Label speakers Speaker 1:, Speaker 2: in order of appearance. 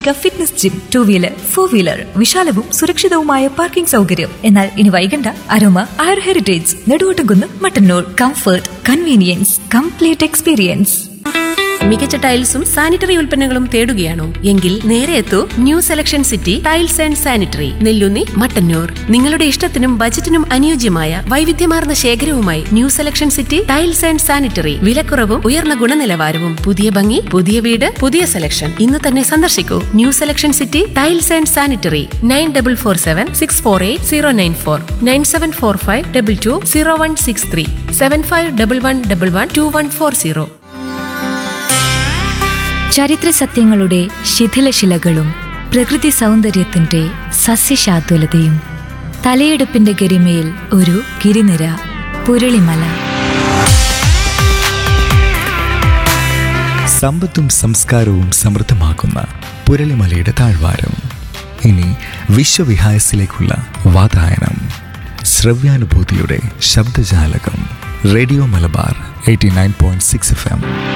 Speaker 1: ആധുനിക fitness gym, 2 wheeler, 4 wheeler, വിശാലവും സുരക്ഷിതവുമായ parking സൗകര്യം. എന്നാൽ ഇനി വൈകണ്ട, അരോമ ആയുർ heritage, Neduvottumkunnu, Mattannur. Comfort, convenience, complete experience.
Speaker 2: മികച്ച ടൈൽസും സാനിറ്ററി ഉൽപ്പന്നങ്ങളും തേടുകയാണോ? എങ്കിൽ നേരെ എത്തൂ new selection city tiles and sanitary, Nelloonni, Mattannur. നിങ്ങളുടെ ഇഷ്ടത്തിനും ബജറ്റിനും അനുയോജ്യമായ വൈവിധ്യമാർന്ന ശേഖരവുമായി new selection city tiles and sanitary. വിലക്കുറവും ഉയർന്ന ഗുണനിലവാരവും, പുതിയ ഭംഗി, പുതിയ വീട്, പുതിയ സെലക്ഷൻ. ഇന്ന് തന്നെ സന്ദർശിക്കൂ new selection city tiles and sanitary. 9447648094, 9745220163, 7511112140.
Speaker 1: ചരിത്ര സത്യങ്ങളുടെ ശിഥിലശിലകളും പ്രകൃതി സൗന്ദര്യത്തിന്റെ സസ്യശാതുലതയും, തലയെടുപ്പിന്റെ ഗരിമയിൽ ഒരു ഗിരിനിര, പുരളിമല.
Speaker 3: സമ്പത്തും സംസ്കാരവും സമൃദ്ധമാക്കുന്ന പുരളിമലയുടെ താഴ്വാരം. ഇനി വിശ്വവിഹായസിലേക്കുള്ള വാതായനം. ശ്രവ്യാനുഭൂതിയുടെ ശബ്ദജാലകം. Radio Malabar 89.6 FM.